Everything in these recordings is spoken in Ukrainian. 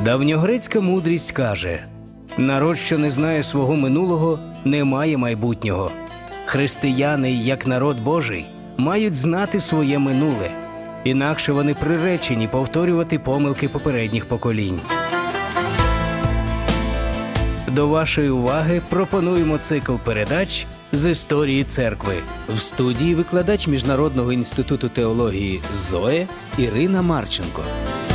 Давньогрецька мудрість каже: народ, що не знає свого минулого, не має майбутнього. Християни, як народ Божий, мають знати своє минуле, інакше вони приречені повторювати помилки попередніх поколінь. До вашої уваги пропонуємо цикл передач з історії церкви. В студії викладач Міжнародного інституту теології ЗОЕ Ірина Марченко.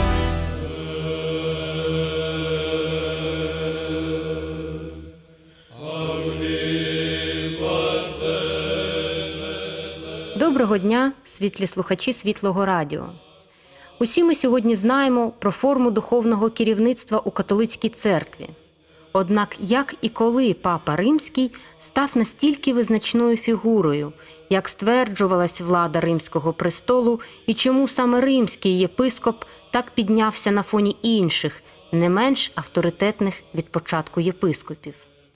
Доброго дня, світлі слухачі Світлого Радіо. Усі ми сьогодні знаємо про форму духовного керівництва у католицькій церкві. Однак як і коли Папа Римський став настільки визначною фігурою, як стверджувалась влада Римського престолу, і чому саме римський єпископ так піднявся на фоні інших, не менш авторитетних від початку єпископів.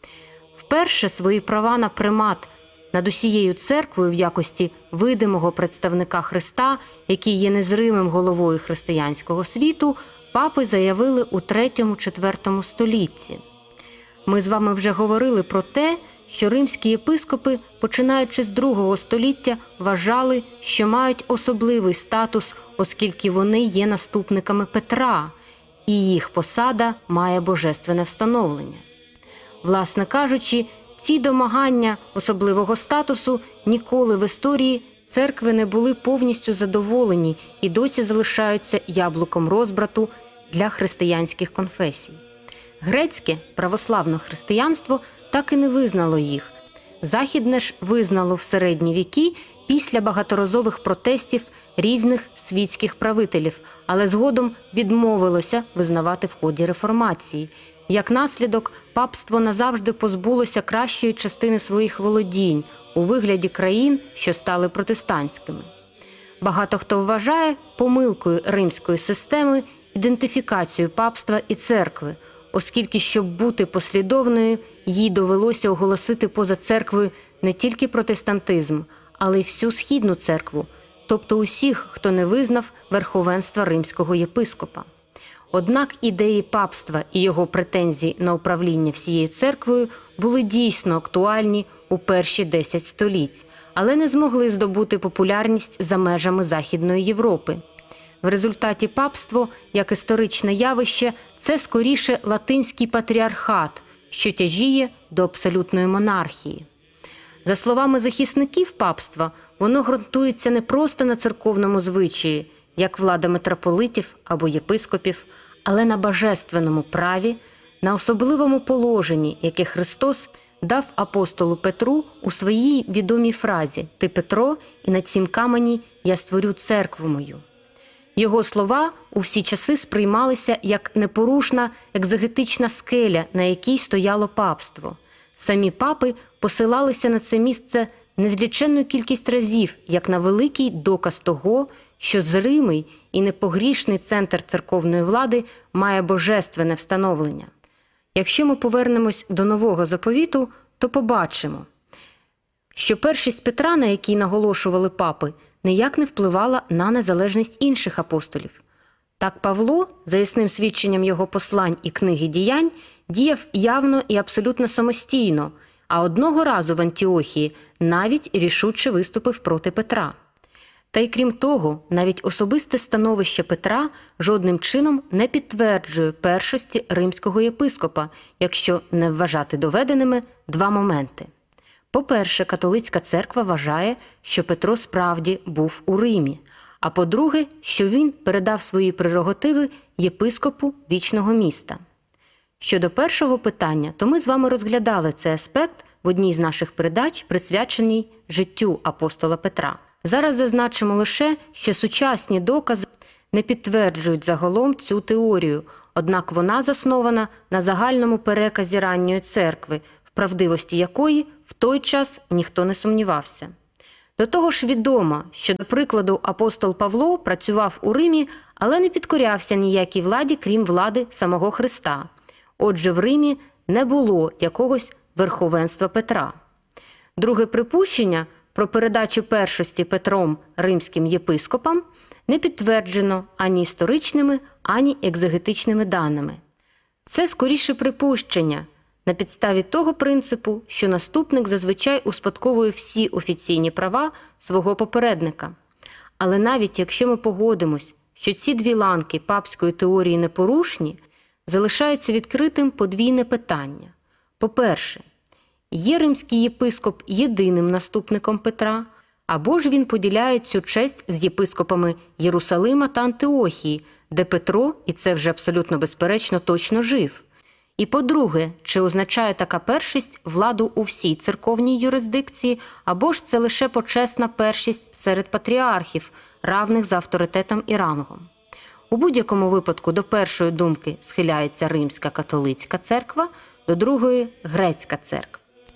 Вперше свої права на примат над усією церквою в якості видимого представника Христа, який є незримим головою християнського світу, папи заявили у 3-4 столітті. Ми з вами вже говорили про те, що римські єпископи, починаючи з 2 століття, вважали, що мають особливий статус, оскільки вони є наступниками Петра, і їх посада має божественне встановлення. Власне кажучи, ці домагання особливого статусу ніколи в історії церкви не були повністю задоволені і досі залишаються яблуком розбрату для християнських конфесій. Грецьке православне християнство так і не визнало їх. Західне ж визнало в середні віки після багаторазових протестів різних світських правителів, але згодом відмовилося визнавати в ході реформації. Як наслідок, папство назавжди позбулося кращої частини своїх володінь у вигляді країн, що стали протестантськими. Багато хто вважає помилкою римської системи ідентифікацію папства і церкви, оскільки, щоб бути послідовною, їй довелося оголосити поза церквою не тільки протестантизм, але й всю східну церкву, тобто усіх, хто не визнав верховенства римського єпископа. Однак ідеї папства і його претензії на управління всією церквою були дійсно актуальні у перші 10 століть, але не змогли здобути популярність за межами Західної Європи. В результаті папство, як історичне явище, це скоріше латинський патріархат, що тяжіє до абсолютної монархії. За словами захисників папства, воно ґрунтується не просто на церковному звичаї, як влада митрополитів або єпископів, але на божественному праві, на особливому положенні, яке Христос дав апостолу Петру у своїй відомій фразі «Ти, Петро, і на цім камені я створю церкву мою». Його слова у всі часи сприймалися як непорушна екзегетична скеля, на якій стояло папство. Самі папи посилалися на це місце незліченну кількість разів, як на великий доказ того, що зримий і непогрішний центр церковної влади має божественне встановлення. Якщо ми повернемось до Нового Заповіту, то побачимо, що першість Петра, на якій наголошували папи, ніяк не впливала на незалежність інших апостолів. Так Павло, за ясним свідченням його послань і книги діянь, діяв явно і абсолютно самостійно, а одного разу в Антіохії навіть рішуче виступив проти Петра. Та й крім того, навіть особисте становище Петра жодним чином не підтверджує першості римського єпископа, якщо не вважати доведеними 2 моменти. По-перше, католицька церква вважає, що Петро справді був у Римі, а по-друге, що він передав свої прерогативи єпископу вічного міста. Щодо першого питання, то ми з вами розглядали цей аспект в одній з наших передач, присвяченій життю апостола Петра. Зараз зазначимо лише, що сучасні докази не підтверджують загалом цю теорію, однак вона заснована на загальному переказі ранньої церкви, в правдивості якої в той час ніхто не сумнівався. До того ж відомо, що, до прикладу, апостол Павло працював у Римі, але не підкорявся ніякій владі, крім влади самого Христа. Отже, в Римі не було якогось верховенства Петра. Друге припущення про передачу першості Петром римським єпископам не підтверджено ані історичними, ані екзегетичними даними. Це скоріше припущення на підставі того принципу, що наступник зазвичай успадковує всі офіційні права свого попередника. Але навіть якщо ми погодимось, що ці дві ланки папської теорії непорушні, залишається відкритим подвійне питання. По-перше, є римський єпископ єдиним наступником Петра, або ж він поділяє цю честь з єпископами Єрусалима та Антиохії, де Петро, і це вже абсолютно безперечно, точно жив. І по-друге, чи означає така першість владу у всій церковній юрисдикції, або ж це лише почесна першість серед патріархів, равних за авторитетом і рангом. У будь-якому випадку до першої думки схиляється Римська католицька церква, до другої – Грецька церква.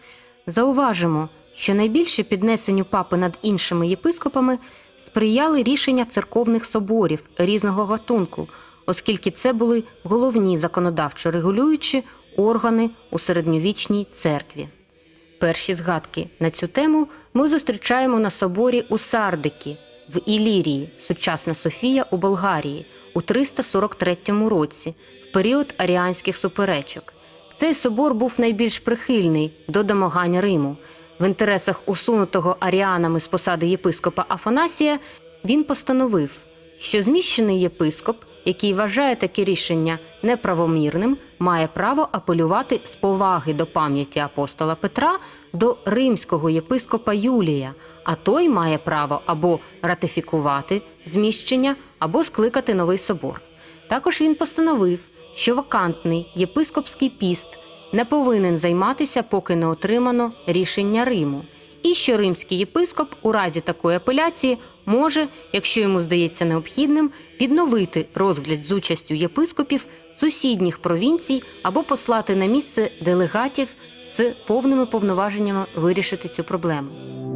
Зауважимо, що найбільше піднесенню папи над іншими єпископами сприяли рішення церковних соборів різного гатунку, оскільки це були головні законодавчо регулюючі органи у середньовічній церкві. Перші згадки на цю тему ми зустрічаємо на соборі у Сардикі в Ілірії, сучасна Софія у Болгарії, у 343 році, в період аріанських суперечок. Цей собор був найбільш прихильний до домагань Риму. В інтересах усунутого аріанами з посади єпископа Афанасія він постановив, що зміщений єпископ, який вважає таке рішення неправомірним, має право апелювати з поваги до пам'яті апостола Петра до римського єпископа Юлія, а той має право або ратифікувати зміщення, або скликати новий собор. Також він постановив, що вакантний єпископський піст не повинен займатися, поки не отримано рішення Риму, і що римський єпископ у разі такої апеляції може, якщо йому здається необхідним, відновити розгляд з участю єпископів сусідніх провінцій або послати на місце делегатів з повними повноваженнями вирішити цю проблему.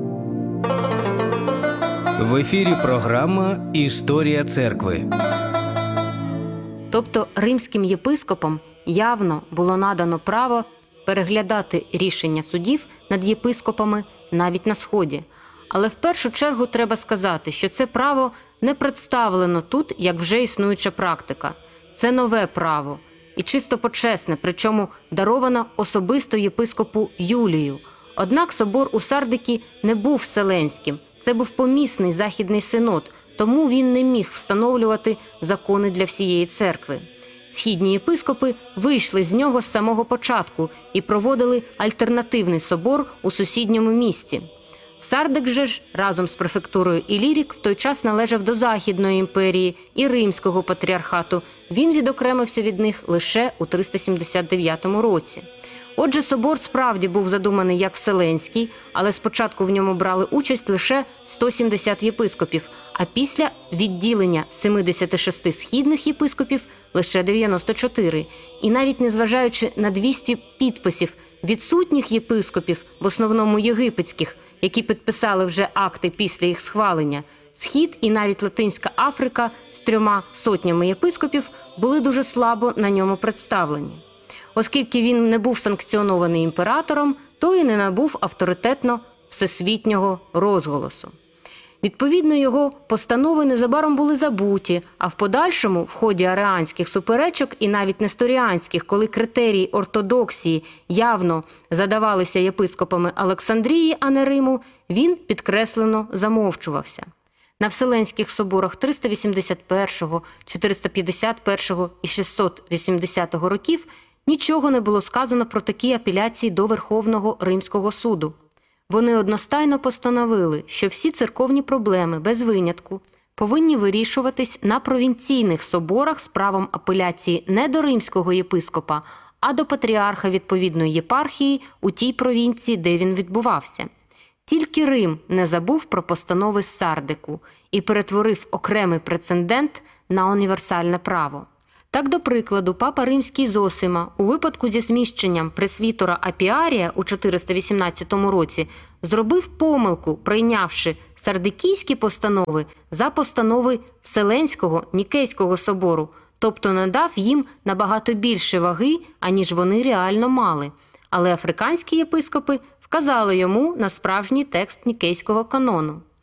В ефірі програма «Історія церкви». Тобто римським єпископам явно було надано право переглядати рішення судів над єпископами навіть на Сході. Але в першу чергу треба сказати, що це право не представлено тут, як вже існуюча практика. Це нове право і чисто почесне, причому даровано особисто єпископу Юлію. Однак собор у Сардикі не був вселенським, це був помісний західний синод, тому він не міг встановлювати закони для всієї церкви. Східні єпископи вийшли з нього з самого початку і проводили альтернативний собор у сусідньому місті. Сардик же ж разом з префектурою Ілірік в той час належав до Західної імперії і Римського патріархату. Він відокремився від них лише у 379 році. Отже, собор справді був задуманий як вселенський, але спочатку в ньому брали участь лише 170 єпископів, а після відділення 76 східних єпископів лише 94. І навіть незважаючи на 200 підписів відсутніх єпископів, в основному єгипетських, які підписали вже акти після їх схвалення, Схід і навіть Латинська Африка з 300 єпископів були дуже слабо на ньому представлені. Оскільки він не був санкціонований імператором, то і не набув авторитетно всесвітнього розголосу. Відповідно, його постанови незабаром були забуті, а в подальшому, в ході аріанських суперечок і навіть несторіанських, коли критерії ортодоксії явно задавалися єпископами Олександрії, а не Риму, він підкреслено замовчувався. На Вселенських соборах 381, 451 і 680 років нічого не було сказано про такі апеляції до Верховного Римського суду. Вони одностайно постановили, що всі церковні проблеми, без винятку, повинні вирішуватись на провінційних соборах з правом апеляції не до римського єпископа, а до патріарха відповідної єпархії у тій провінції, де він відбувався. Тільки Рим не забув про постанови з Сардику і перетворив окремий прецедент на універсальне право. Так, до прикладу, папа Римський Зосима у випадку зі зміщенням пресвітора Апіарія у 418 році зробив помилку, прийнявши сардикійські постанови за постанови Вселенського Нікейського собору, тобто надав їм набагато більше ваги, аніж вони реально мали. Але африканські єпископи вказали йому на справжній текст Нікейського канону.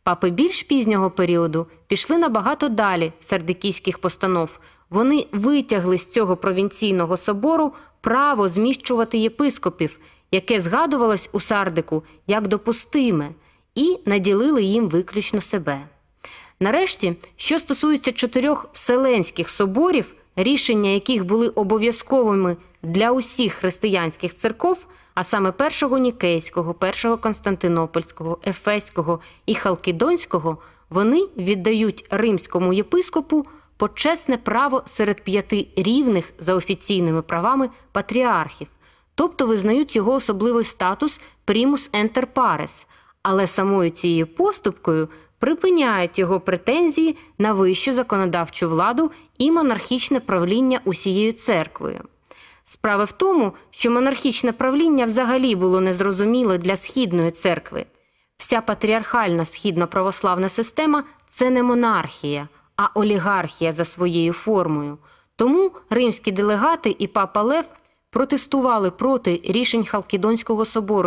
Папи більш пізнього періоду пішли набагато далі сердикійських постанов. Вони витягли з цього провінційного собору право зміщувати єпископів, яке згадувалось у Сардику як допустиме, і наділили їм виключно себе. Нарешті, що стосується 4 Вселенських соборів, рішення яких були обов'язковими для усіх християнських церков, а саме Першого Нікейського, Першого Константинопольського, Ефеського і Халкідонського, вони віддають римському єпископу почесне право серед 5 рівних за офіційними правами патріархів, тобто визнають його особливий статус primus inter pares, але самою цією поступкою припиняють його претензії на вищу законодавчу владу і монархічне правління усією церквою. Справа в тому, що монархічне правління взагалі було незрозуміло для Східної церкви. Вся патріархальна східно-православна система – це не монархія, а олігархія за своєю формою. Тому римські делегати і папа Лев протестували проти рішень Халкідонського собору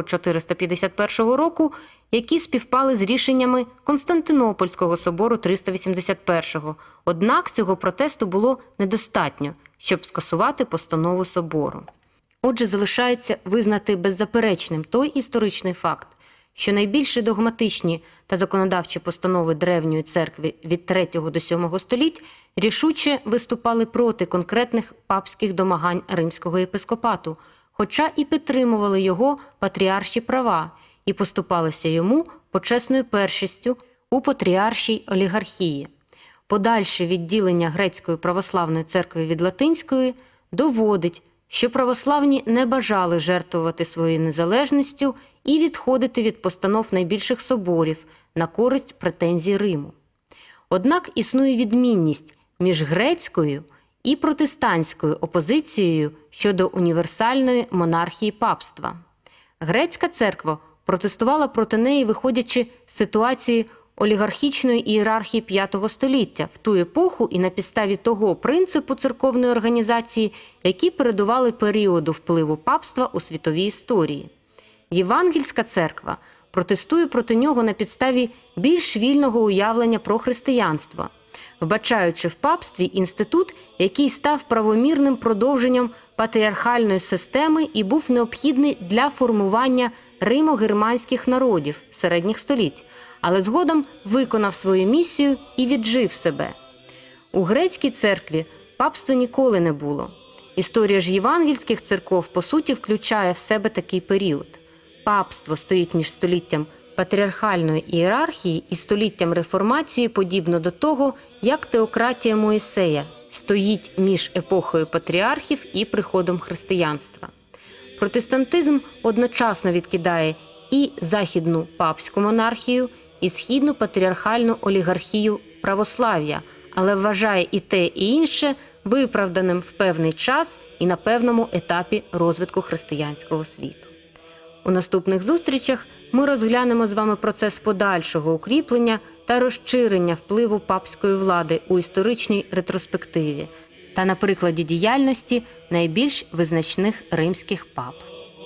451 року, які співпали з рішеннями Константинопольського собору 381-го. Однак цього протесту було недостатньо, щоб скасувати постанову собору. Отже, залишається визнати беззаперечним той історичний факт, що найбільші догматичні та законодавчі постанови Древньої церкви від 3 до 7 століть рішуче виступали проти конкретних папських домагань римського єпископату, хоча і підтримували його патріарші права і поступалися йому почесною першістю у патріаршій олігархії. Подальше відділення Грецької православної церкви від Латинської доводить, що православні не бажали жертвувати своєю незалежністю і відходити від постанов найбільших соборів на користь претензій Риму. Однак існує відмінність між грецькою і протестантською опозицією щодо універсальної монархії папства. Грецька церква протестувала проти неї, виходячи з ситуації олігархічної ієрархії V століття в ту епоху і на підставі того принципу церковної організації, які передували періоду впливу папства у світовій історії. Євангельська церква протестує проти нього на підставі більш вільного уявлення про християнство, вбачаючи в папстві інститут, який став правомірним продовженням патріархальної системи і був необхідний для формування римо-германських народів середніх століть, але згодом виконав свою місію і віджив себе. У грецькій церкві папства ніколи не було. Історія ж євангельських церков, по суті, включає в себе такий період. Папство стоїть між століттям патріархальної ієрархії і століттям реформації, подібно до того, як теократія Моїсея стоїть між епохою патріархів і приходом християнства. Протестантизм одночасно відкидає і західну папську монархію, і східну патріархальну олігархію православ'я, але вважає і те, і інше виправданим в певний час і на певному етапі розвитку християнського світу. У наступних зустрічах ми розглянемо з вами процес подальшого укріплення та розширення впливу папської влади у історичній ретроспективі та на прикладі діяльності найбільш визначних римських пап.